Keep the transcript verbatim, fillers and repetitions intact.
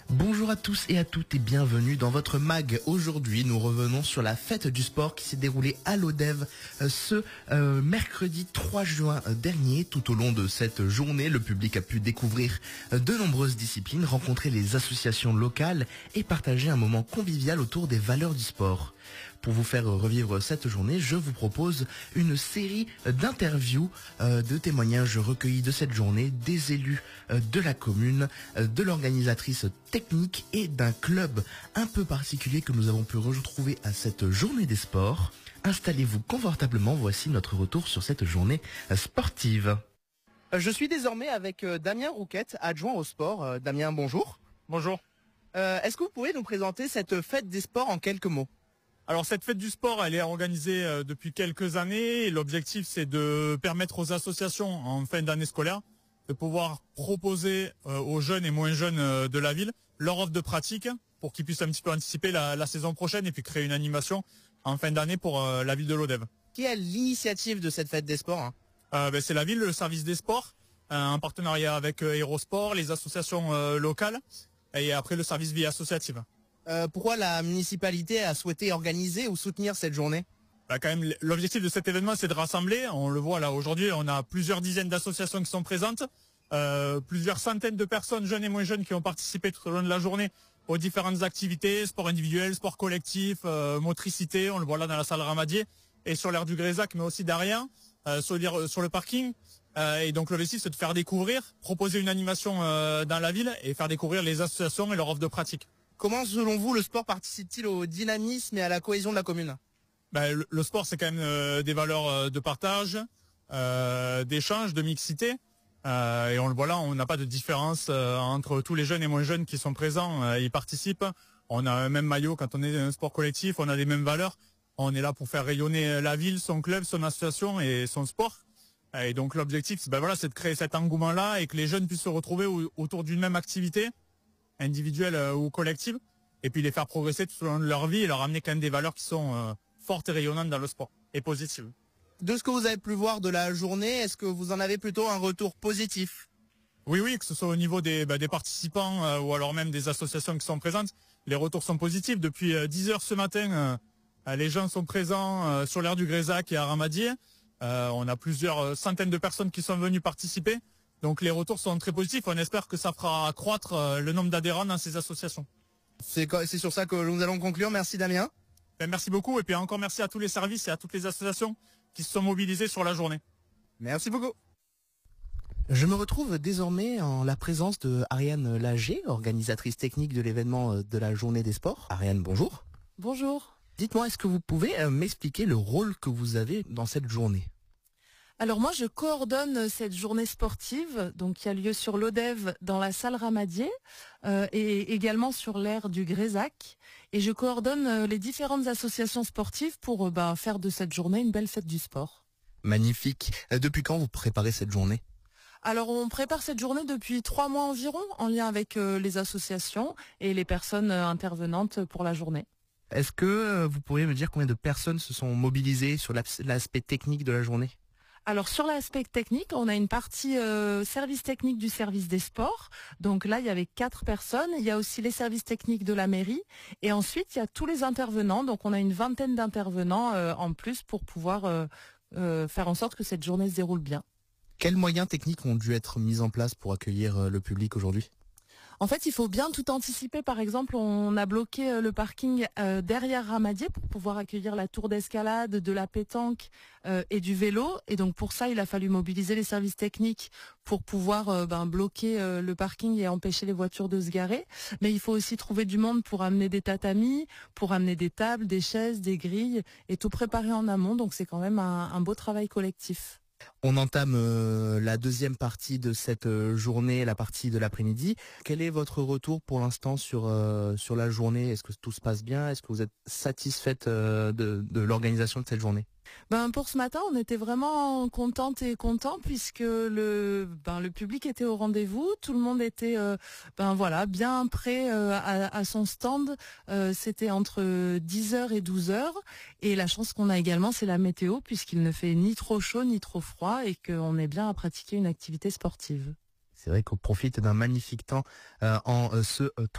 Bonjour à tous et à toutes et bienvenue dans votre mag. Aujourd'hui, nous revenons sur la fête du sport qui s'est déroulée à l'Odève euh, ce euh, mercredi trois juin dernier. Tout au long de cette journée, le public a pu découvrir euh, de nombreuses disciplines, rencontrer les associations locales et partager un moment convivial autour des valeurs du sport. Pour vous faire revivre cette journée, je vous propose une série d'interviews, euh, de témoignages recueillis de cette journée, des élus euh, de la commune, euh, de l'organisatrice technique et d'un club un peu particulier que nous avons pu retrouver à cette journée des sports. Installez-vous confortablement, voici notre retour sur cette journée euh, sportive. Euh, Je suis désormais avec euh, Damien Rouquette, adjoint au sport. Euh, Damien, bonjour. Bonjour. Euh, Est-ce que vous pouvez nous présenter cette fête des sports en quelques mots ? Alors cette fête du sport, elle est organisée euh, depuis quelques années et l'objectif c'est de permettre aux associations en fin d'année scolaire de pouvoir proposer euh, aux jeunes et moins jeunes euh, de la ville leur offre de pratique pour qu'ils puissent un petit peu anticiper la, la saison prochaine et puis créer une animation en fin d'année pour euh, la ville de l'Odève. Qui est l'initiative de cette fête des sports hein euh, ben, C'est la ville, le service des sports, euh, en partenariat avec euh, Hérosport, les associations euh, locales et après le service vie associative. Euh, pourquoi la municipalité a souhaité organiser ou soutenir cette journée ? Bah quand même, l'objectif de cet événement, c'est de rassembler. On le voit là aujourd'hui, on a plusieurs dizaines d'associations qui sont présentes, euh, plusieurs centaines de personnes, jeunes et moins jeunes, qui ont participé tout au long de la journée aux différentes activités, sport individuel, sport collectif, euh, motricité. On le voit là dans la salle Ramadier et sur l'aire du Grésac, mais aussi derrière, euh, sur, sur le parking. Euh, et donc l'objectif, c'est de faire découvrir, proposer une animation euh, dans la ville et faire découvrir les associations et leur offre de pratique. Comment, selon vous, le sport participe-t-il au dynamisme et à la cohésion de la commune ? Ben, le, le sport, c'est quand même euh, des valeurs euh, de partage, euh, d'échange, de mixité. Euh, et on le voit là, on n'a pas de différence euh, entre tous les jeunes et moins jeunes qui sont présents. Euh, ils participent. On a un même maillot quand on est un sport collectif. On a les mêmes valeurs. On est là pour faire rayonner la ville, son club, son association et son sport. Et donc l'objectif, ben voilà, c'est de créer cet engouement-là et que les jeunes puissent se retrouver au, autour d'une même activité, individuelle euh, ou collective, et puis les faire progresser tout au long de leur vie et leur amener quand même des valeurs qui sont euh, fortes et rayonnantes dans le sport et positives. De ce que vous avez pu voir de la journée, est-ce que vous en avez plutôt un retour positif ? Oui, oui, que ce soit au niveau des, bah, des participants euh, ou alors même des associations qui sont présentes, les retours sont positifs. Depuis euh, dix heures ce matin, euh, les gens sont présents euh, sur l'aire du Grésac et à Ramadier. Euh, on a plusieurs euh, centaines de personnes qui sont venues participer. Donc les retours sont très positifs. On espère que ça fera accroître euh, le nombre d'adhérents dans ces associations. C'est c'est sur ça que nous allons conclure. Merci Damien. Ben, merci beaucoup et puis encore merci à tous les services et à toutes les associations qui se sont mobilisées sur la journée. Merci beaucoup. Je me retrouve désormais en la présence de Ariane Lager, organisatrice technique de l'événement de la journée des sports. Ariane, bonjour. Bonjour. Dites-moi, est-ce que vous pouvez m'expliquer le rôle que vous avez dans cette journée ? Alors moi, je coordonne cette journée sportive, donc qui a lieu sur l'Odève dans la salle Ramadier euh, et également sur l'aire du Grésac. Et je coordonne euh, les différentes associations sportives pour euh, bah, faire de cette journée une belle fête du sport. Magnifique. Euh, depuis quand vous préparez cette journée ? Alors on prépare cette journée depuis trois mois environ, en lien avec euh, les associations et les personnes euh, intervenantes pour la journée. Est-ce que euh, vous pourriez me dire combien de personnes se sont mobilisées sur l'aspect technique de la journée ? Alors sur l'aspect technique, on a une partie euh, service technique du service des sports. Donc là, il y avait quatre personnes. Il y a aussi les services techniques de la mairie. Et ensuite, il y a tous les intervenants. Donc on a une vingtaine d'intervenants euh, en plus pour pouvoir euh, euh, faire en sorte que cette journée se déroule bien. Quels moyens techniques ont dû être mis en place pour accueillir euh, le public aujourd'hui ? En fait, il faut bien tout anticiper. Par exemple, on a bloqué le parking euh, derrière Ramadier pour pouvoir accueillir la tour d'escalade, de la pétanque euh, et du vélo. Et donc pour ça, il a fallu mobiliser les services techniques pour pouvoir euh, ben, bloquer euh, le parking et empêcher les voitures de se garer. Mais il faut aussi trouver du monde pour amener des tatamis, pour amener des tables, des chaises, des grilles et tout préparer en amont. Donc c'est quand même un, un beau travail collectif. On entame euh, la deuxième partie de cette euh, journée, la partie de l'après-midi. Quel est votre retour pour l'instant sur euh, sur la journée ? Est-ce que tout se passe bien ? Est-ce que vous êtes satisfaite euh, de, de l'organisation de cette journée ? Ben pour ce matin, on était vraiment contente et content puisque le ben le public était au rendez-vous, tout le monde était euh, ben voilà bien prêt euh, à, à son stand. Euh, c'était entre dix heures et douze heures et la chance qu'on a également, c'est la météo puisqu'il ne fait ni trop chaud ni trop froid et qu'on est bien à pratiquer une activité sportive. C'est vrai qu'on profite d'un magnifique temps euh, en euh, ce euh,